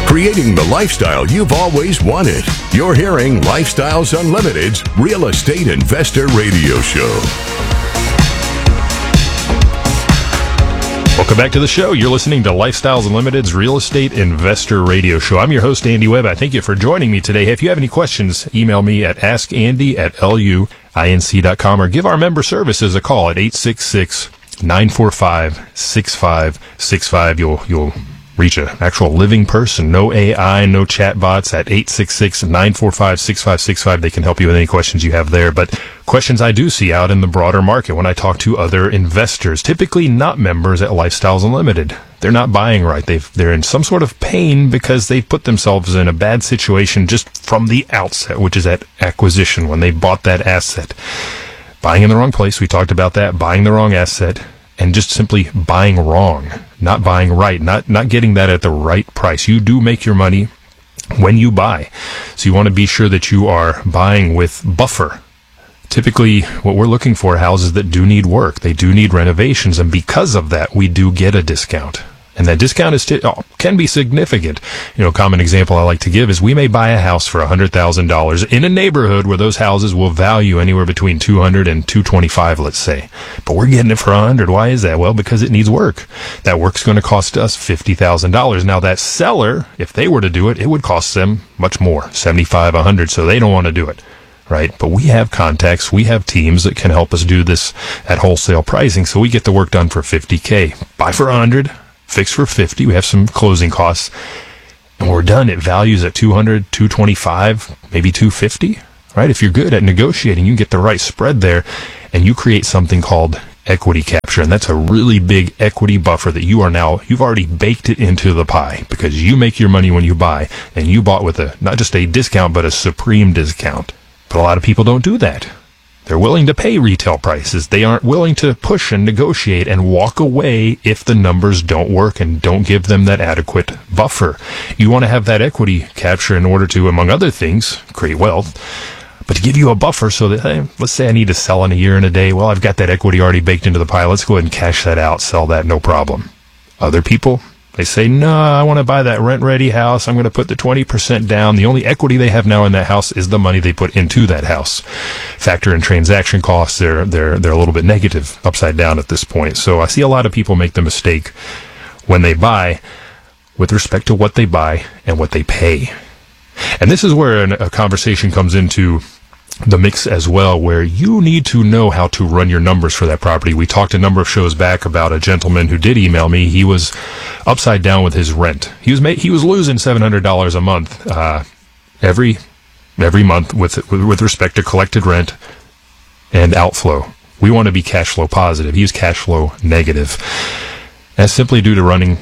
creating the lifestyle you've always wanted. You're hearing Lifestyles Unlimited's Real Estate Investor Radio Show. Welcome back to the show. You're listening to Lifestyles Unlimited's Real Estate Investor Radio Show. I'm your host, Andy Webb. I thank you for joining me today. Hey, if you have any questions, email me at askandy@luinc.com or give our member services a call at 866-945-6565. You'll reach an actual living person, no AI, no chat bots at 866-945-6565. They can help you with any questions you have there. But questions I do see out in the broader market when I talk to other investors, typically not members at Lifestyles Unlimited. They're not buying right. They're in some sort of pain because they put themselves in a bad situation just from the outset, which is at acquisition, when they bought that asset. Buying in the wrong place, we talked about that, buying the wrong asset, and just simply buying wrong, not buying right, not getting that at the right price. You do make your money when you buy. So you want to be sure that you are buying with buffer. Typically, what we're looking for are houses that do need work. They do need renovations, and because of that, we do get a discount. And that discount can be significant. Common example I like to give is we may buy a house for $100,000 in a neighborhood where those houses will value anywhere between $200 and $225, let's say. But we're getting it for $100. Why is that? Well, because it needs work. That work's going to cost us $50,000. Now, that seller, if they were to do it, it would cost them much more, $75,000, $100,000. So they don't want to do it. Right? But we have contacts, we have teams that can help us do this at wholesale pricing, so we get the work done for $50K. Buy for $100, fix for $50. We have some closing costs, and we're done. It values at $200, $225, maybe $250. Right? If you're good at negotiating, you get the right spread there, and you create something called equity capture, and that's a really big equity buffer that you've already baked it into the pie, because you make your money when you buy, and you bought with not just a discount, but a supreme discount. But a lot of people don't do that. They're willing to pay retail prices. They aren't willing to push and negotiate and walk away if the numbers don't work and don't give them that adequate buffer. You want to have that equity capture in order to, among other things, create wealth, but to give you a buffer so that, hey, let's say I need to sell in a year and a day. Well, I've got that equity already baked into the pie. Let's go ahead and cash that out, sell that, no problem. Other people, they say, no, I want to buy that rent-ready house. I'm going to put the 20% down. The only equity they have now in that house is the money they put into that house. Factor in transaction costs, they're a little bit negative, upside down at this point. So I see a lot of people make the mistake when they buy with respect to what they buy and what they pay. And this is where a conversation comes into the mix as well, where you need to know how to run your numbers for that property. We talked a number of shows back about a gentleman who did email me. He was upside down with his rent. He was losing $700 a month every month with respect to collected rent and outflow. We want to be cash flow positive. He was cash flow negative. That's simply due to running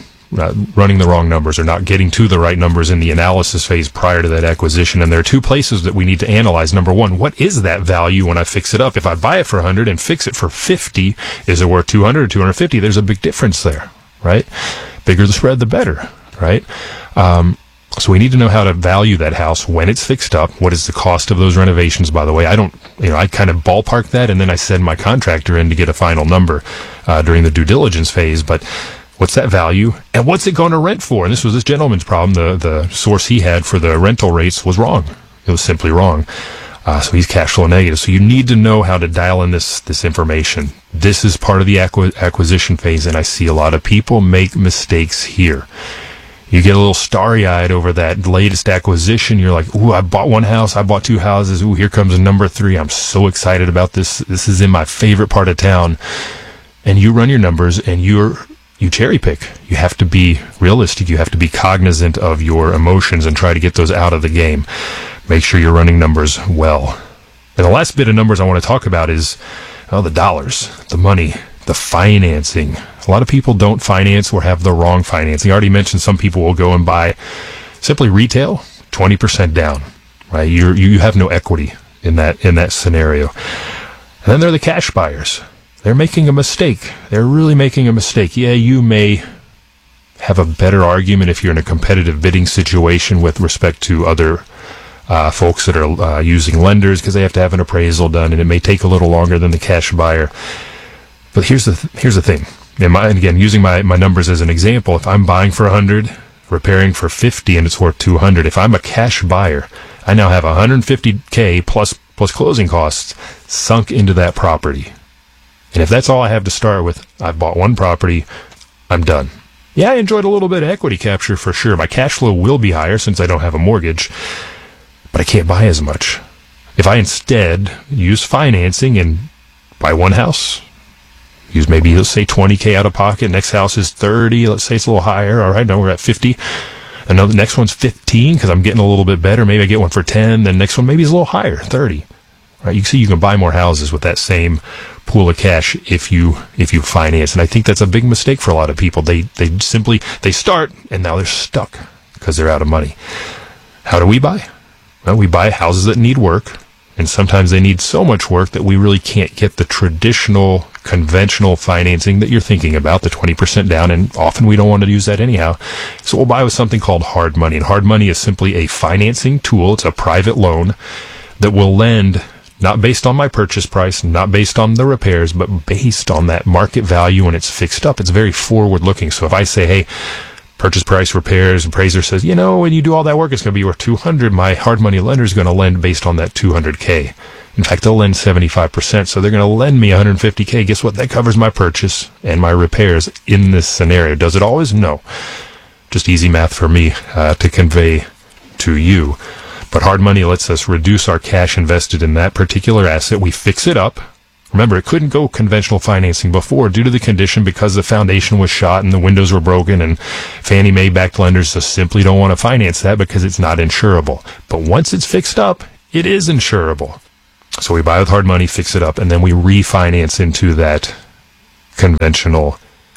the wrong numbers or not getting to the right numbers in the analysis phase prior to that acquisition. And there are two places that we need to analyze. Number one, what is that value when I fix it up? If I buy it for $100 and fix it for $50, is it worth $200 or $250? There's a big difference there, right? Bigger the spread, the better, right? So we need to know how to value that house when it's fixed up. What is the cost of those renovations, by the way? I kind of ballpark that, and then I send my contractor in to get a final number during the due diligence phase. But what's that value, and what's it going to rent for? And this was this gentleman's problem. The source he had for the rental rates was wrong. It was simply wrong. So he's cash flow negative. So you need to know how to dial in this information. This is part of the acquisition phase, and I see a lot of people make mistakes here. You get a little starry-eyed over that latest acquisition. You're like, ooh, I bought one house. I bought two houses. Ooh, here comes number 3. I'm so excited about this. This is in my favorite part of town. And you run your numbers, and you cherry pick. You have to be realistic. You have to be cognizant of your emotions and try to get those out of the game. Make sure you're running numbers well. And the last bit of numbers I want to talk about is the dollars, the money, the financing. A lot of people don't finance or have the wrong financing. I already mentioned some people will go and buy simply retail, 20% down, right? You have no equity in that scenario. And then there are the cash buyers. They're making a mistake. They're really making a mistake. Yeah, you may have a better argument if you're in a competitive bidding situation with respect to other folks that are using lenders, because they have to have an appraisal done, and it may take a little longer than the cash buyer. But here's the thing. And again, using my numbers as an example, if I'm buying for $100, repairing for $50 and it's worth $200. If I'm a cash buyer, I now have $150K plus closing costs sunk into that property. And if that's all I have to start with, I've bought one property, I'm done. Yeah, I enjoyed a little bit of equity capture for sure. My cash flow will be higher since I don't have a mortgage, but I can't buy as much. If I instead use financing and buy one house, use maybe, let's say, $20K out of pocket, next house is $30, let's say it's a little higher, all right, now we're at $50. Another next one's $15 because I'm getting a little bit better. Maybe I get one for $10, then next one maybe is a little higher, $30. Right? You can see you can buy more houses with that same pool of cash if you finance, and I think that's a big mistake for a lot of people. They start and now they're stuck because they're out of money. How do we buy? Well, we buy houses that need work, and sometimes they need so much work that we really can't get the traditional, conventional financing that you're thinking about, the 20% down, and often we don't want to use that anyhow. So we'll buy with something called hard money, and hard money is simply a financing tool. It's a private loan that will lend not based on my purchase price, not based on the repairs, but based on that market value, and it's fixed up. It's very forward-looking. So if I say, hey, purchase price, repairs, appraiser says, when you do all that work, it's going to be worth $200. My hard money lender is going to lend based on that $200K. In fact, they'll lend 75%, so they're going to lend me $150K. Guess what? That covers my purchase and my repairs in this scenario. Does it always? No. Just easy math for me to convey to you. But hard money lets us reduce our cash invested in that particular asset. We fix it up. Remember, it couldn't go conventional financing before due to the condition because the foundation was shot and the windows were broken, and Fannie Mae-backed lenders just simply don't want to finance that because it's not insurable. But once it's fixed up, it is insurable. So we buy with hard money, fix it up, and then we refinance into that conventional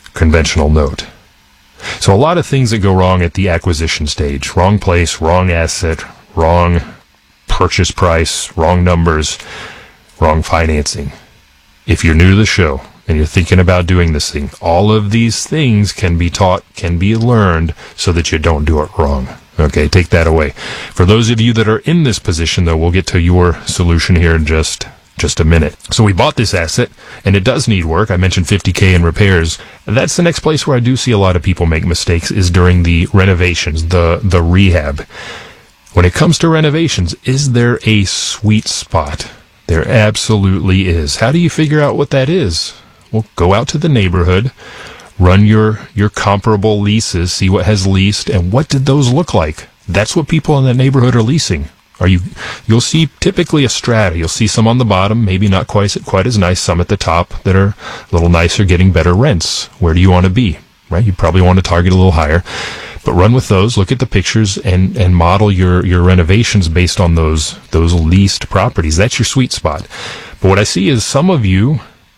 note. So a lot of things that go wrong at the acquisition stage. Wrong place, wrong asset, wrong purchase price, wrong numbers, wrong financing. If you're new to the show and you're thinking about doing this thing, all of these things can be taught, can be learned so that you don't do it wrong. Okay, take that away. For those of you that are in this position, though, we'll get to your solution here in just a minute. So we bought this asset, and it does need work. I mentioned $50K in repairs. That's the next place where I do see a lot of people make mistakes is during the renovations, the rehab. When it comes to renovations, is there a sweet spot? There absolutely is. How do you figure out what that is? Well, go out to the neighborhood, run your comparable leases, see what has leased, and what did those look like? That's what people in that neighborhood are leasing. You'll see typically a strata. You'll see some on the bottom, maybe not quite as nice, some at the top that are a little nicer, getting better rents. Where do you want to be? Right? You probably want to target a little higher. But run with those, look at the pictures, and model your renovations based on those leased properties. That's your sweet spot. But what I see is some of you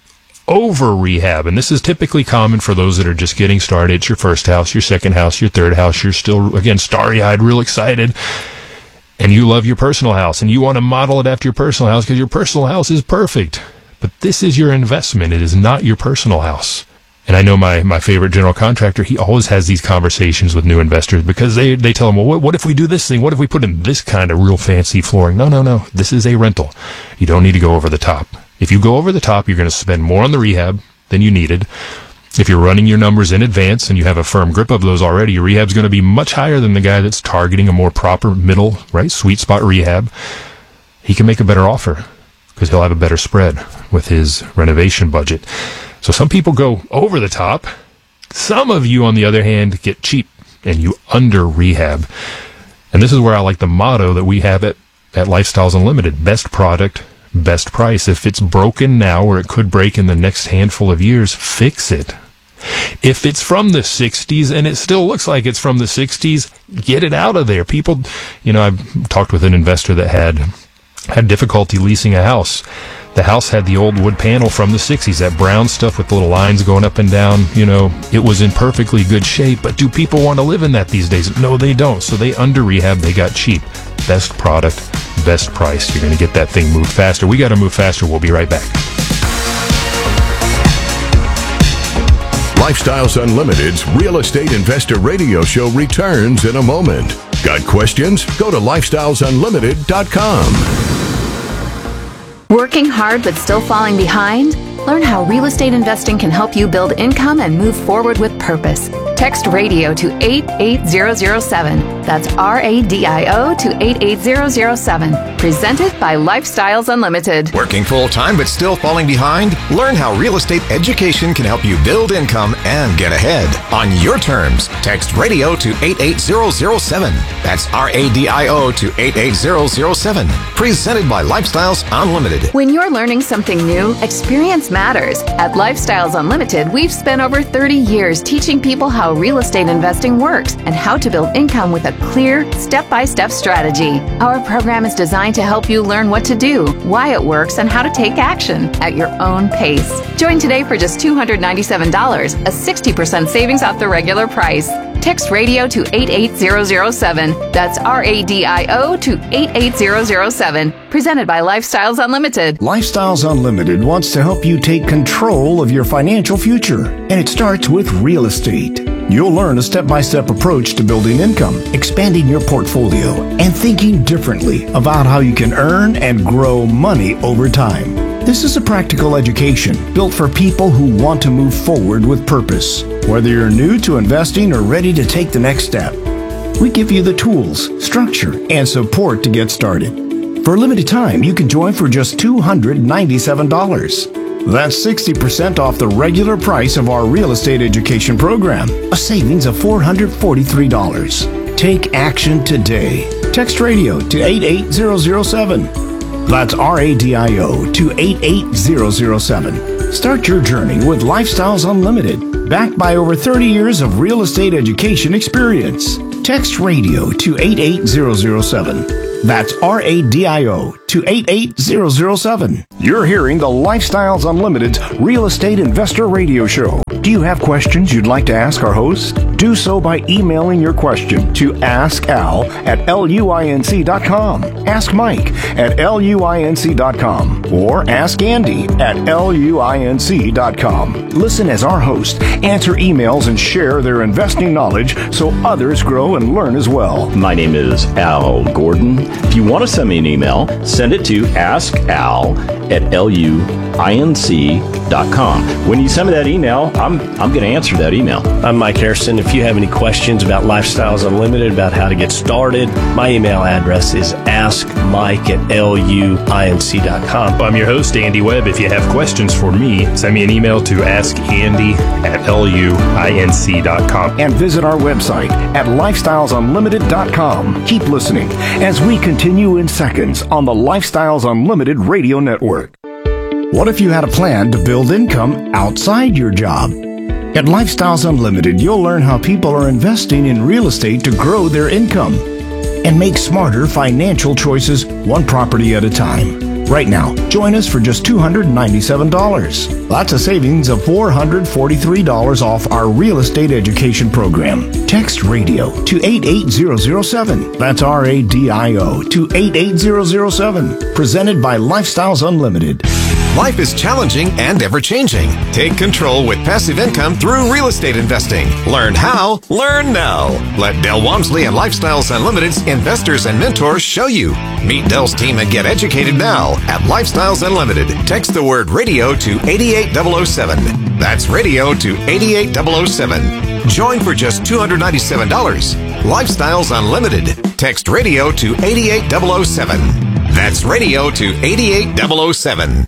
over rehab, and this is typically common for those that are just getting started. It's your first house, your second house, your third house. You're still, again, starry-eyed, real excited, and you love your personal house, and you want to model it after your personal house because your personal house is perfect. But this is your investment. It is not your personal house. And I know my favorite general contractor, he always has these conversations with new investors because they tell him, well, what if we do this thing? What if we put in this kind of real fancy flooring? No. This is a rental. You don't need to go over the top. If you go over the top, you're going to spend more on the rehab than you needed. If you're running your numbers in advance and you have a firm grip of those already, your rehab's going to be much higher than the guy that's targeting a more proper middle, right, sweet spot rehab. He can make a better offer because he'll have a better spread with his renovation budget. So some people go over the top. Some of you, on the other hand, get cheap and you under rehab. And this is where I like the motto that we have at Lifestyles Unlimited. Best product, best price. If it's broken now or it could break in the next handful of years, fix it. If it's from the 60s and it still looks like it's from the 60s, get it out of there. People, I've talked with an investor that had difficulty leasing a house. The house had the old wood panel from the 60s, that brown stuff with the little lines going up and down. It was in perfectly good shape, but do people want to live in that these days? No, they don't. So they under rehab, they got cheap. Best product, best price. You're going to get that thing moved faster. We got to move faster. We'll be right back. Lifestyles Unlimited's Real Estate Investor Radio Show returns in a moment. Got questions? Go to lifestylesunlimited.com. Working hard but still falling behind? Learn how real estate investing can help you build income and move forward with purpose. Text radio to 88007. That's RADIO to 88007. Presented by Lifestyles Unlimited. Working full-time but still falling behind? Learn how real estate education can help you build income and get ahead. On your terms, text radio to 88007. That's RADIO to 88007. Presented by Lifestyles Unlimited. When you're learning something new, experience matters. At Lifestyles Unlimited, we've spent over 30 years teaching people how real estate investing works and how to build income with a clear, step-by-step strategy. Our program is designed to help you learn what to do, why it works, and how to take action at your own pace. Join today for just $297, a 60% savings off the regular price. Text radio to 88007. That's RADIO to 88007. Presented by Lifestyles Unlimited. Lifestyles Unlimited wants to help you take control of your financial future, and it starts with real estate. You'll learn a step-by-step approach to building income, expanding your portfolio, and thinking differently about how you can earn and grow money over time. This is a practical education built for people who want to move forward with purpose. Whether you're new to investing or ready to take the next step, we give you the tools, structure, and support to get started. For a limited time, you can join for just $297. That's 60% off the regular price of our real estate education program, a savings of $443. Take action today. Text radio to 88007. That's RADIO to 88007. Start your journey with Lifestyles Unlimited, backed by over 30 years of real estate education experience. Text radio to 88007. That's RADIO to 88007. You're hearing the Lifestyles Unlimited's Real Estate Investor Radio Show. Do you have questions you'd like to ask our host? Do so by emailing your question to askal@luinc.com, ask Mike at luinc.com, or ask Andy at luinc.com. Listen as our hosts answer emails and share their investing knowledge so others grow and learn as well. My name is Al Gordon. If you want to send me an email, send it to askal@luinc.com. When you send me that email, I'm going to answer that email. I'm Mike Harrison. If you have any questions about Lifestyles Unlimited, about how to get started, my email address is askmike@luinc.com. I'm your host, Andy Webb. If you have questions for me, send me an email to askandy@luinc.com. And visit our website at lifestylesunlimited.com. Keep listening as we continue in seconds on the Lifestyles Unlimited Radio Network. What if you had a plan to build income outside your job? At Lifestyles Unlimited, you'll learn how people are investing in real estate to grow their income and make smarter financial choices one property at a time. Right now, join us for just $297. That's a savings of $443 off our real estate education program. Text radio to 88007. That's RADIO to 88007. Presented by Lifestyles Unlimited. Life is challenging and ever-changing. Take control with passive income through real estate investing. Learn how, learn now. Let Del Walmsley and Lifestyles Unlimited's investors and mentors show you. Meet Del's team and get educated now at Lifestyles Unlimited. Text the word radio to 88007. That's radio to 88007. Join for just $297. Lifestyles Unlimited. Text radio to 88007. That's radio to 88007.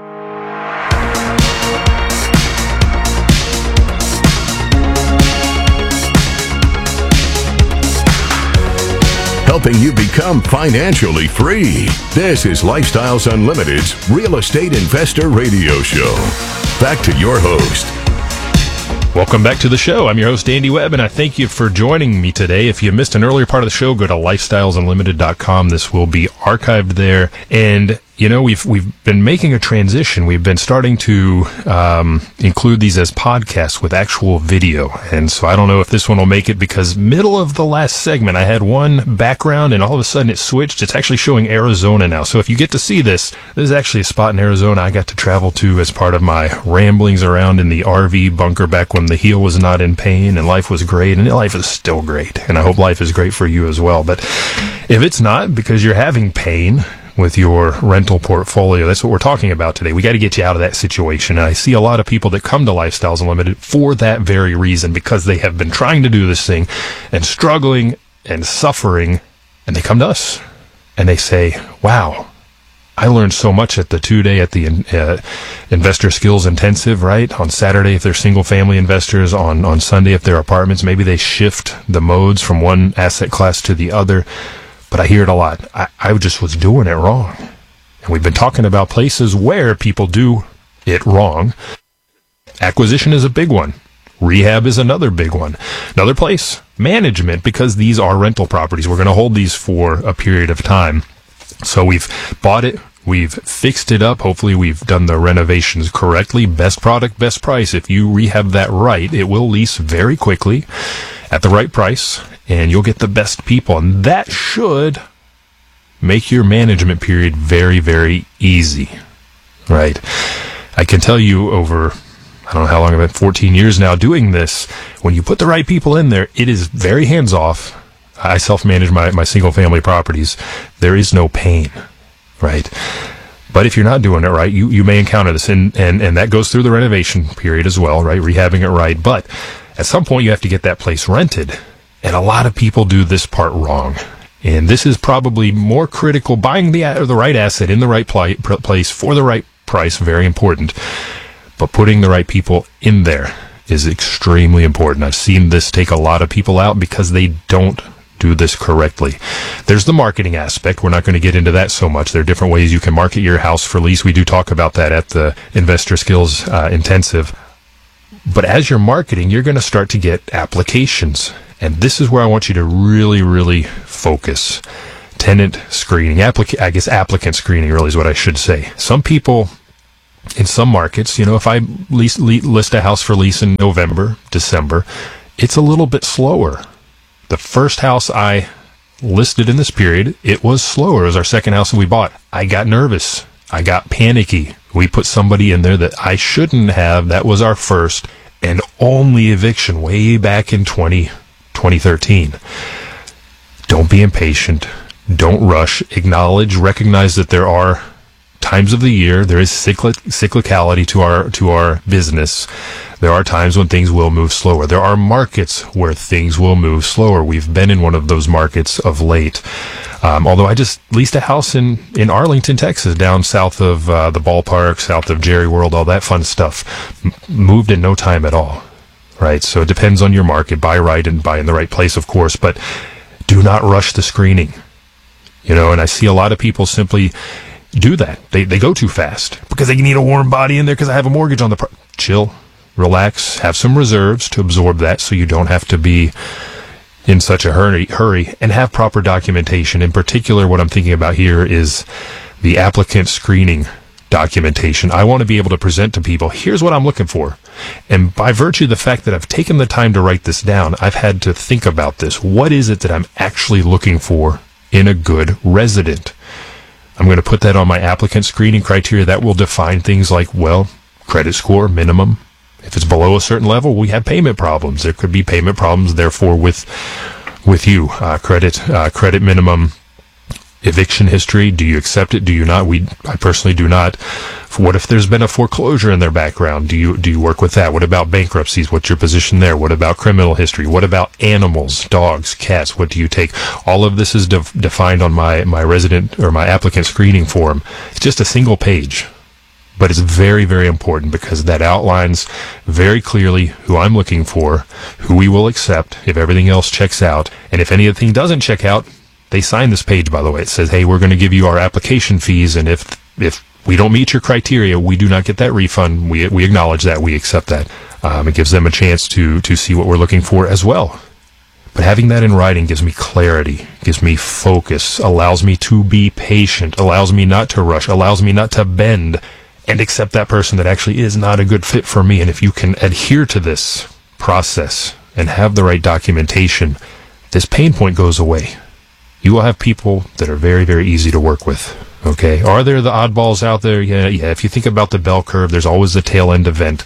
Helping you become financially free. This is Lifestyles Unlimited's Real Estate Investor Radio Show. Back to your host. Welcome back to the show. I'm your host, Andy Webb, and I thank you for joining me today. If you missed an earlier part of the show, go to lifestylesunlimited.com. This will be archived there. And you know, we've been making a transition. We've been starting to include these as podcasts with actual video. And so I don't know if this one will make it, because middle of the last segment, I had one background and all of a sudden it switched. It's actually showing Arizona now. So if you get to see this is actually a spot in Arizona I got to travel to as part of my ramblings around in the RV bunker back when the heel was not in pain and life was great. And life is still great. And I hope life is great for you as well. But if it's not because you're having pain, with your rental portfolio. That's what we're talking about today. We got to get you out of that situation. And I see a lot of people that come to Lifestyles Unlimited for that very reason, because they have been trying to do this thing and struggling and suffering, and they come to us and they say, wow, I learned so much at the 2-day at the Investor Skills Intensive, right? On Saturday, if they're single-family investors, on Sunday, if they're apartments, maybe they shift the modes from one asset class to the other. But I hear it a lot. I just was doing it wrong. And we've been talking about places where people do it wrong. Acquisition is a big one. Rehab is another big one. Another place, management, because these are rental properties. We're going to hold these for a period of time. So we've bought it, we've fixed it up, hopefully we've done the renovations correctly, best product, best price. If you rehab that right, it will lease very quickly at the right price, and you'll get the best people. And that should make your management period very, very easy, right? I can tell you over, I don't know how long I've been, 14 years now doing this, when you put the right people in there, it is very hands-off. I self-manage my single-family properties. There is no pain, right? But if you're not doing it right, you may encounter this, and that goes through the renovation period as well, right? Rehabbing it right. But at some point, you have to get that place rented, and a lot of people do this part wrong. And this is probably more critical. Buying the right asset in the right place for the right price, very important. But putting the right people in there is extremely important. I've seen this take a lot of people out because they don't do this correctly. There's the marketing aspect. We're not going to get into that so much. There are different ways you can market your house for lease. We do talk about that at the Investor Skills Intensive. But as you're marketing, you're going to start to get applications. And this is where I want you to really, really focus. Tenant screening, applicant screening really is what I should say. Some people in some markets, if I list a house for lease in November, December, it's a little bit slower. The first house I listed in this period, it was slower. It was our second house that we bought. I got nervous. I got panicky. We put somebody in there that I shouldn't have. That was our first and only eviction way back in 2013. Don't be impatient. Don't rush. Recognize that there are times of the year, there is cyclicality to our business. There are times when things will move slower. There are markets where things will move slower. We've been in one of those markets of late. Although I just leased a house in Arlington, Texas, down south of the ballpark, south of Jerry World, all that fun stuff. Moved in no time at all, right? So it depends on your market. Buy right and buy in the right place, of course, but do not rush the screening. And I see a lot of people simply do that. They go too fast because they need a warm body in there because I have a mortgage on the chill, relax, have some reserves to absorb that so you don't have to be in such a hurry, and have proper documentation. In particular, what I'm thinking about here is the applicant screening documentation. I want to be able to present to people, here's what I'm looking for. And by virtue of the fact that I've taken the time to write this down, I've had to think about this. What is it that I'm actually looking for in a good resident? I'm going to put that on my applicant screening criteria. That will define things like, credit score, minimum. If it's below a certain level, we have payment problems. There could be payment problems, therefore, with you. Credit minimum, eviction history. Do you accept it? Do you not? I personally do not. What if there's been a foreclosure in their background? Do you work with that? What about bankruptcies? What's your position there? What about criminal history? What about animals, dogs, cats? What do you take? All of this is defined on my resident or my applicant screening form. It's just a single page, but it's very, very important because that outlines very clearly who I'm looking for, who we will accept if everything else checks out. And if anything doesn't check out, they sign this page, by the way. It says, hey, we're going to give you our application fees, and if we don't meet your criteria, we do not get that refund. We acknowledge that. We accept that. It gives them a chance to see what we're looking for as well. But having that in writing gives me clarity, gives me focus, allows me to be patient, allows me not to rush, allows me not to bend and accept that person that actually is not a good fit for me. And if you can adhere to this process and have the right documentation, this pain point goes away. You will have people that are very, very easy to work with. Okay. Are there the oddballs out there? Yeah. If you think about the bell curve, there's always the tail end event.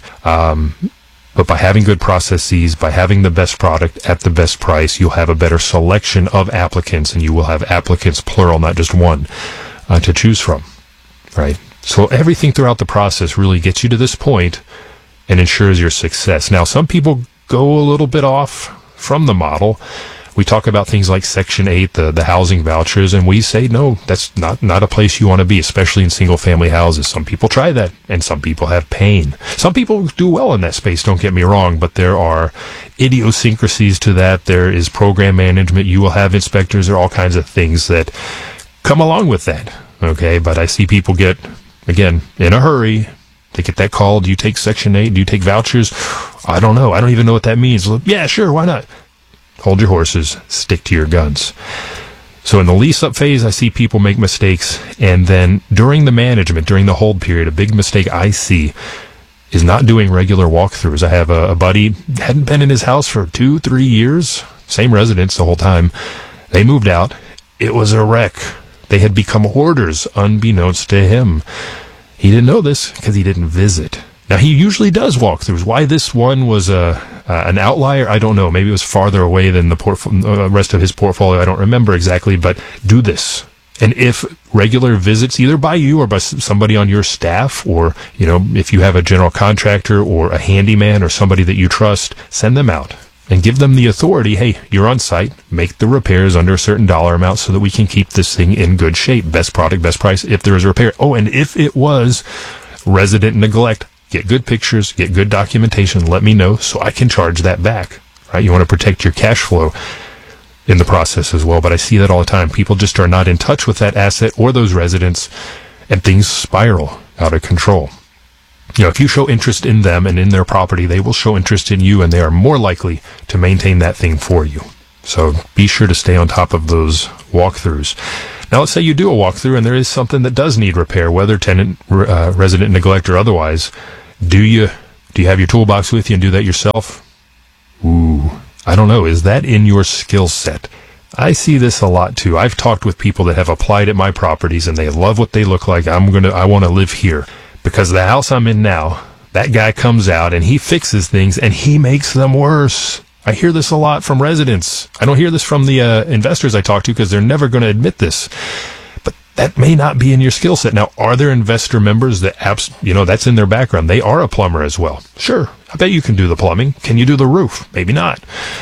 But by having good processes, by having the best product at the best price, you'll have a better selection of applicants, and you will have applicants plural, not just one. to choose from, right? So everything throughout the process really gets you to this point and ensures your success. Now, some people go a little bit off from the model. We talk about things like Section 8, the housing vouchers, and we say, no, that's not a place you want to be, especially in single-family houses. Some people try that, and some people have pain. Some people do well in that space, don't get me wrong, but there are idiosyncrasies to that. There is program management. You will have inspectors. There are all kinds of things that come along with that, okay? But I see people get, again, in a hurry. They get that call. Do you take Section 8? Do you take vouchers? I don't know. I don't even know what that means. Yeah, sure, why not? Hold your horses, stick to your guns. So in the lease-up phase, I see people make mistakes, and then during the management, during the hold period, a big mistake I see is not doing regular walkthroughs. I have a buddy, hadn't been in his house for 2-3 years, same residence the whole time. They moved out. It was a wreck. They had become hoarders, unbeknownst to him. He didn't know this because he didn't visit. Now, he usually does walkthroughs. Why this one was an outlier, I don't know. Maybe it was farther away than the rest of his portfolio. I don't remember exactly, but do this. And if regular visits, either by you or by somebody on your staff, or, you know, if you have a general contractor or a handyman or somebody that you trust, send them out and give them the authority. Hey, you're on site. Make the repairs under a certain dollar amount so that we can keep this thing in good shape. Best product, best price if there is a repair. Oh, and if it was resident neglect, get good pictures, get good documentation, let me know so I can charge that back, right? You want to protect your cash flow in the process as well, but I see that all the time. People just are not in touch with that asset or those residents, and things spiral out of control. You know, if you show interest in them and in their property, they will show interest in you, and they are more likely to maintain that thing for you. So be sure to stay on top of those walkthroughs. Now, let's say you do a walkthrough and there is something that does need repair, whether tenant, resident neglect or otherwise. Do you have your toolbox with you and do that yourself? Ooh, I don't know. Is that in your skill set? I see this a lot too. I've talked with people that have applied at my properties and they love what they look like. I want to live here because the house I'm in now, that guy comes out and he fixes things and he makes them worse. I hear this a lot from residents. I don't hear this from the investors I talk to because they're never going to admit this. But that may not be in your skill set. Now, are there investor members that, that's in their background? They are a plumber as well. Sure, I bet you can do the plumbing. Can you do the roof? Maybe not.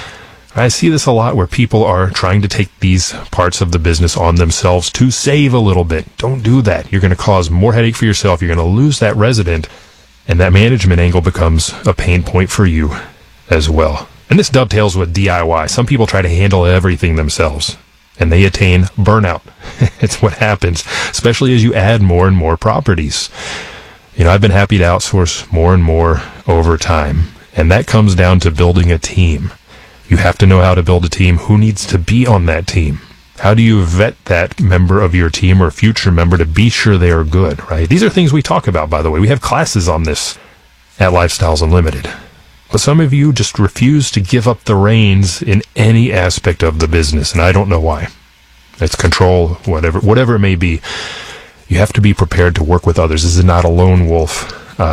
I see this a lot where people are trying to take these parts of the business on themselves to save a little bit. Don't do that. You're going to cause more headache for yourself. You're going to lose that resident, and that management angle becomes a pain point for you as well. And this dovetails with DIY. Some people try to handle everything themselves, and they attain burnout. It's what happens, especially as you add more and more properties. You know, I've been happy to outsource more and more over time, and that comes down to building a team. You have to know how to build a team. Who needs to be on that team? How do you vet that member of your team or future member to be sure they are good, right? These are things we talk about, by the way. We have classes on this at Lifestyles Unlimited. But some of you just refuse to give up the reins in any aspect of the business, and I don't know why. It's control, whatever it may be. You have to be prepared to work with others. This is not a lone wolf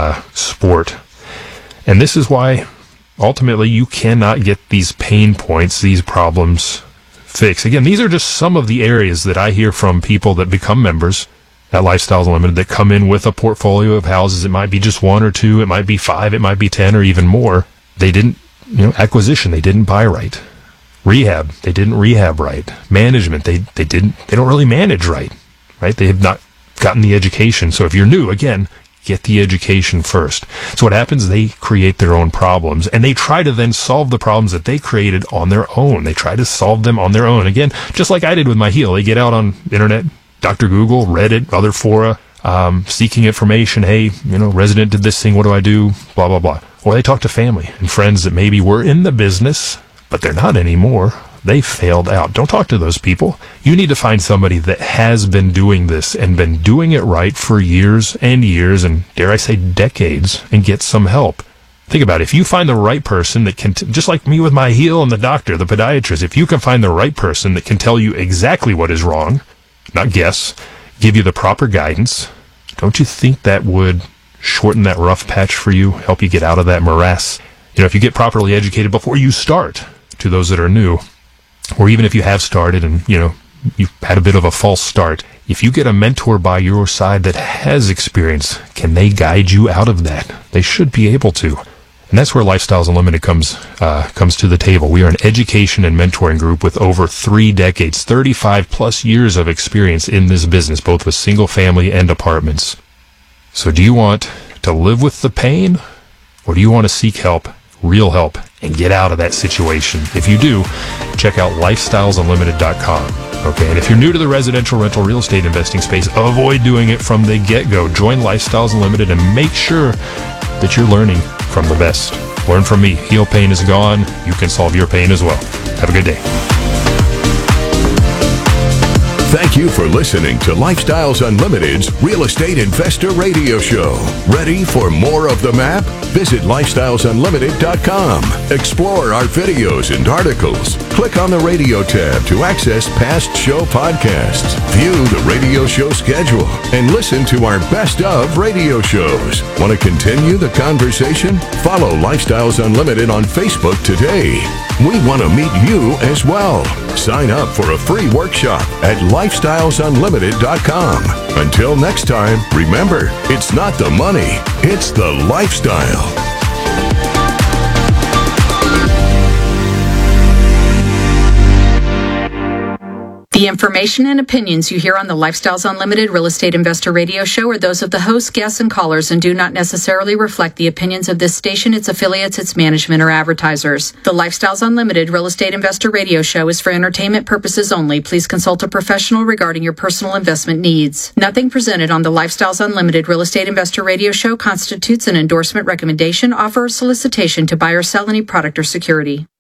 sport. And this is why, ultimately, you cannot get these pain points, these problems fixed. Again, these are just some of the areas that I hear from people that become members at Lifestyles Unlimited that come in with a portfolio of houses. It might be just 1 or 2, it might be 5, it might be 10 or even more. They didn't, acquisition, they didn't buy right. Rehab, they didn't rehab right. Management, they don't really manage right? They have not gotten the education. So if you're new, again, get the education first. So what happens, they create their own problems, and they try to then solve the problems that they created on their own. They try to solve them on their own. Again, just like I did with my heel. They get out on internet, Dr. Google, Reddit, other fora, seeking information. Hey, resident did this thing. What do I do? Blah, blah, blah. Or they talk to family and friends that maybe were in the business, but they're not anymore. They failed out. Don't talk to those people. You need to find somebody that has been doing this and been doing it right for years and years, and dare I say decades, and get some help. Think about it. If you find the right person that can, just like me with my heel and the doctor, the podiatrist, if you can find the right person that can tell you exactly what is wrong, not guess, give you the proper guidance, don't you think that would shorten that rough patch for you, help you get out of that morass? If you get properly educated before you start, to those that are new, or even if you have started and, you've had a bit of a false start. If you get a mentor by your side that has experience, can they guide you out of that? They should be able to. And that's where Lifestyles Unlimited comes to the table. We are an education and mentoring group with over 3 decades, 35 plus years of experience in this business, both with single family and apartments. So do you want to live with the pain, or do you want to seek help, real help, and get out of that situation? If you do, check out lifestylesunlimited.com. Okay, and if you're new to the residential rental real estate investing space, avoid doing it from the get-go. Join Lifestyles Unlimited and make sure that you're learning from the best. Learn from me. Heal pain is gone. You can solve your pain as well. Have a good day. Thank you for listening to Lifestyles Unlimited's Real Estate Investor Radio Show. Ready for more of the map? Visit lifestylesunlimited.com. Explore our videos and articles. Click on the radio tab to access past show podcasts. View the radio show schedule and listen to our best of radio shows. Want to continue the conversation? Follow Lifestyles Unlimited on Facebook today. We want to meet you as well. Sign up for a free workshop at lifestylesunlimited.com. Until next time, remember, it's not the money, it's the lifestyle. The information and opinions you hear on the Lifestyles Unlimited Real Estate Investor Radio Show are those of the hosts, guests, and callers and do not necessarily reflect the opinions of this station, its affiliates, its management, or advertisers. The Lifestyles Unlimited Real Estate Investor Radio Show is for entertainment purposes only. Please consult a professional regarding your personal investment needs. Nothing presented on the Lifestyles Unlimited Real Estate Investor Radio Show constitutes an endorsement, recommendation, offer, or solicitation to buy or sell any product or security.